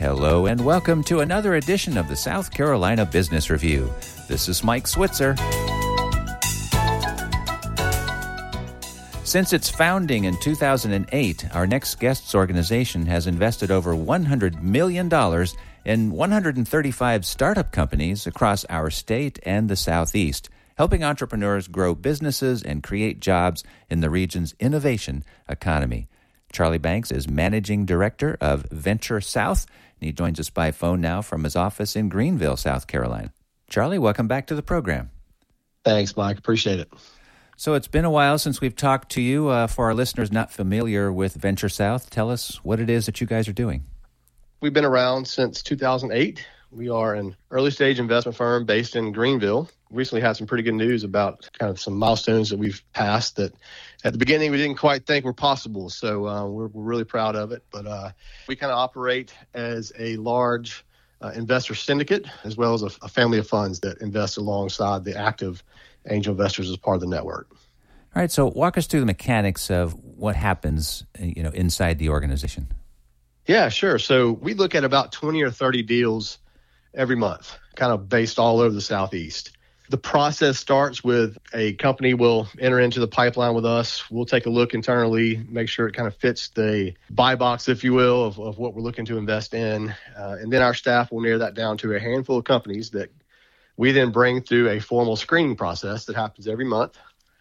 Hello and welcome to another edition of the South Carolina Business Review. This is Mike Switzer. Since its founding in 2008, our Next Guests organization has invested over $100 million in 135 startup companies across our state and the Southeast, helping entrepreneurs grow businesses and create jobs in the region's innovation economy. Charlie Banks is Managing Director of Venture South, and he joins us by phone now from his office in Greenville, South Carolina. Charlie, welcome back to the program. Thanks, Mike. Appreciate it. So it's been a while since we've talked to you. For our listeners not familiar with Venture South, tell us what it is that you guys are doing. We've been around since 2008. We are an early-stage investment firm based in Greenville. Recently had some pretty good news about kind of some milestones that we've passed that at the beginning we didn't quite think were possible. So we're really proud of it. But we kind of operate as a large investor syndicate as well as a family of funds that invest alongside the active angel investors as part of the network. All right, so walk us through the mechanics of what happens, inside the organization. Yeah, sure. So we look at about 20 or 30 deals every month, kind of based all over the Southeast. The process starts with a company will enter into the pipeline with us. We'll take a look internally, make sure it kind of fits the buy box, if you will, of what we're looking to invest in. And then our staff will narrow that down to a handful of companies that we then bring through a formal screening process that happens every month.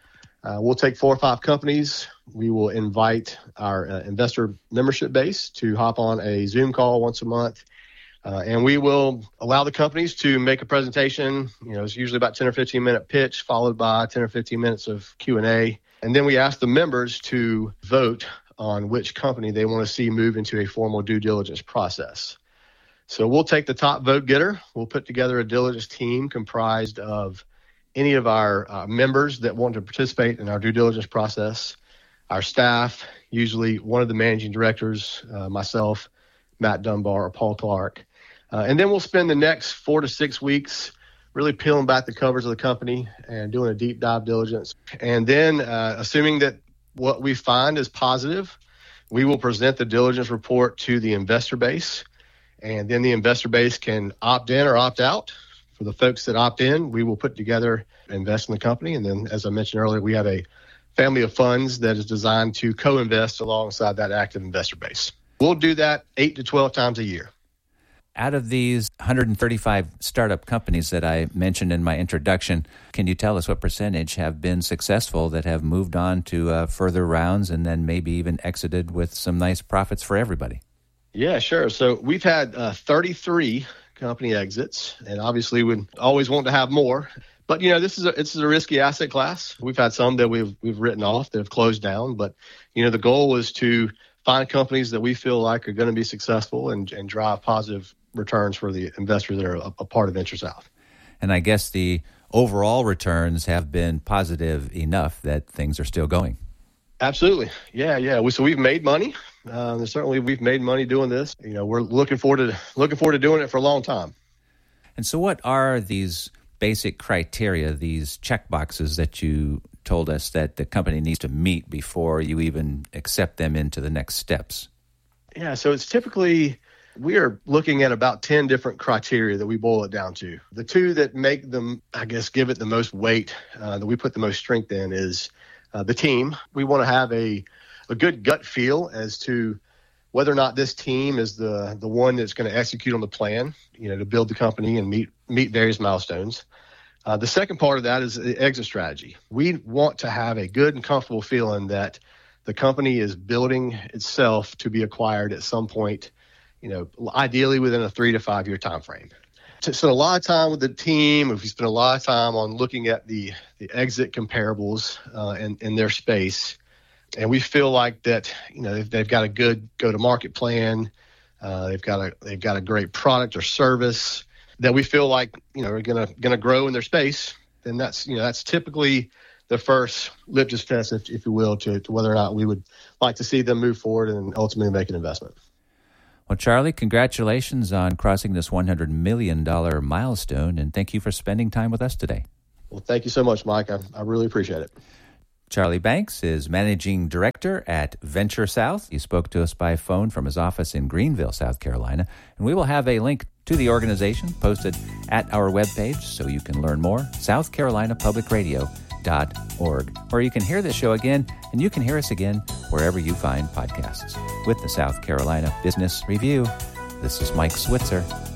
We'll take 4 or 5 companies. We will invite our investor membership base to hop on a Zoom call once a month. And we will allow the companies to make a presentation. It's usually about 10 or 15-minute pitch, followed by 10 or 15 minutes of Q&A. And then we ask the members to vote on which company they want to see move into a formal due diligence process. So we'll take the top vote getter. We'll put together a diligence team comprised of any of our members that want to participate in our due diligence process, our staff, usually one of the managing directors, myself, Matt Dunbar, or Paul Clark. And then we'll spend the next 4 to 6 weeks really peeling back the covers of the company and doing a deep dive diligence. And then assuming that what we find is positive, we will present the diligence report to the investor base. And then the investor base can opt in or opt out. For the folks that opt in, we will put together, invest in the company. And then, as I mentioned earlier, we have a family of funds that is designed to co-invest alongside that active investor base. We'll do that 8 to 12 times a year. Out of these 135 startup companies that I mentioned in my introduction, can you tell us what percentage have been successful that have moved on to further rounds and then maybe even exited with some nice profits for everybody? Yeah, sure. So we've had 33 company exits, and obviously we always want to have more. But this is a risky asset class. We've had some that we've written off that have closed down, but the goal is to find companies that we feel like are going to be successful and drive positive returns for the investors that are a part of Venture South. And I guess the overall returns have been positive enough that things are still going. Absolutely. Yeah. So we've made money. Certainly we've made money doing this. We're looking forward to doing it for a long time. And so what are these basic criteria, these check boxes that you told us that the company needs to meet before you even accept them into the next steps? Yeah, so it's typically, we are looking at about 10 different criteria that we boil it down to. The 2 that make them, give it the most weight, that we put the most strength in is the team. We want to have a good gut feel as to whether or not this team is the one that's going to execute on the plan, to build the company and meet various milestones. The second part of that is the exit strategy. We want to have a good and comfortable feeling that the company is building itself to be acquired at some point, ideally within a 3 to 5 year time frame. To spend a lot of time with the team, if we spend a lot of time on looking at the exit comparables in their space, and we feel like that, they've got a good go-to-market plan, they've got a great product or service that we feel like, are gonna grow in their space, then that's typically the first litmus test, if you will, to whether or not we would like to see them move forward and ultimately make an investment. Well, Charlie, congratulations on crossing this $100 million milestone, and thank you for spending time with us today. Well, thank you so much, Mike. I really appreciate it. Charlie Banks is Managing Director at Venture South. He spoke to us by phone from his office in Greenville, South Carolina. And we will have a link to the organization posted at our webpage so you can learn more, southcarolinapublicradio.org. Or you can hear this show again, and you can hear us again wherever you find podcasts. With the South Carolina Business Review, this is Mike Switzer.